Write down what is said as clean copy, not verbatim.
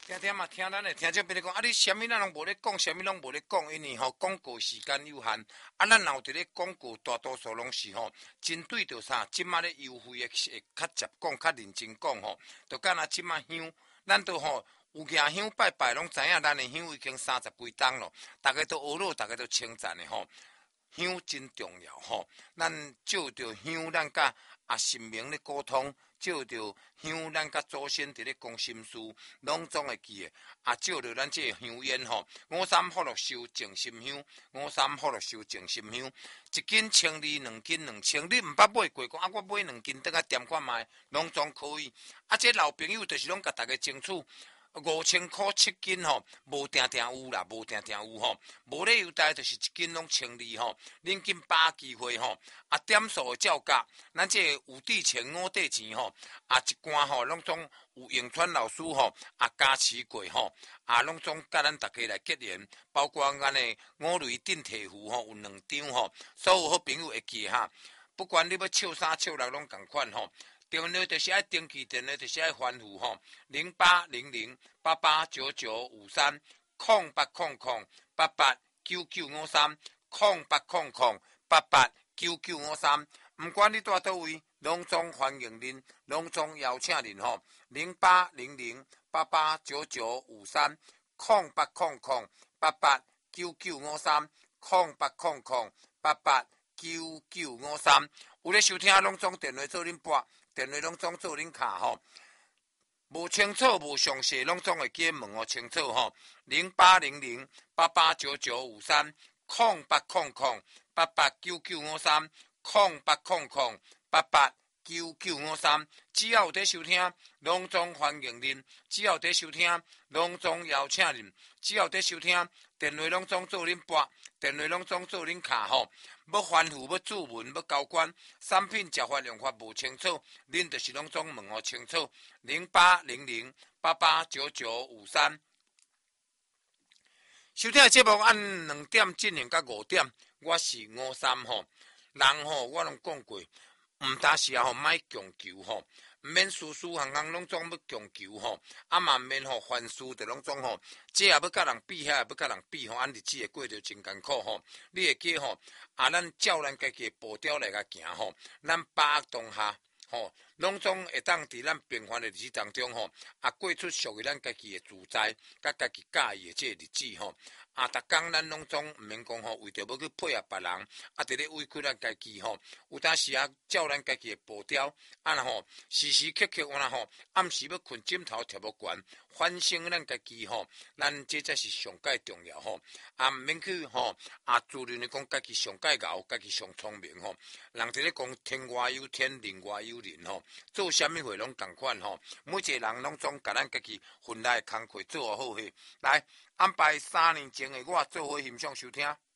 听听嘛，听咱的听众朋友讲，啊，你啥物咱拢无咧讲，啥物拢无咧讲，因为广告时间有限，啊，咱若有伫咧广告，大多数拢是针对着啥，即马咧优惠会较接讲，较认真讲就敢若即马香，咱都有行香拜拜，拢知影咱的香已经30几担咯，大家都学乐，大家都称赞的香真重要咱照着香，咱甲神明咧沟通。照着香，咱甲祖先伫咧讲心事，拢总会记的。照着咱这香烟53福禄寿静心香，53福禄寿静心香，一斤1200，两斤2000。你毋捌买过讲我买2斤，等下点看卖，拢总可以。这老朋友就是拢甲大家争取。5000块7斤无定定有啦，无定定有无咧优待就是1斤拢1200恁紧把握机会点数的照价，咱这有地钱5块钱一罐拢总有永川老师加持过拢总甲咱大家来结缘，包括咱的5类顶替符有2张所有好朋友会记不管你要笑3笑6拢同款电话就是爱登记，电话就是爱欢呼0800889953 0800889953 0800889953，毋管你住倒位，拢总欢迎恁，拢总邀请恁0800889953 0800889953 0800889953，有咧收听拢总电话做恁拨。电话拢总做恁卡无清楚无详细，拢总会记问清楚0800889953 0800889953 0800889953，只要有在收听，拢总欢迎恁；只要有在收听，拢总邀请恁；只要有在收听，电话拢总做恁拨，电话拢总做恁卡要欢呼，要注文，要交关产品食法用法无清楚，恁就是拢总问清楚。0800889953，收听的节目按2点进行到5点，我是53人我拢讲过，毋但是莫强求毋免事事项项拢总要强求嘛毋免凡事就拢总这也要甲人比，遐也要甲人比日子会过着真艰苦你会记咱照咱家己的步调来甲行咱把握当下拢总会当伫咱平凡的日子当中过出属于咱家己的自在，甲家己喜意的这个日子逐工咱拢总毋免讲为着要去配合别人，伫咧委屈咱家己有当时照咱家己的步调时时刻刻暗时要困枕头贴无悬，反省咱家己咱这才是上界重要毋免去自认的讲家己上界牛，家己上聪明人伫咧讲天外有天，人外有人做啥物货拢同款每一个人拢总甲咱家己分内的工课做好来安排3年前的我做伙欣赏收听。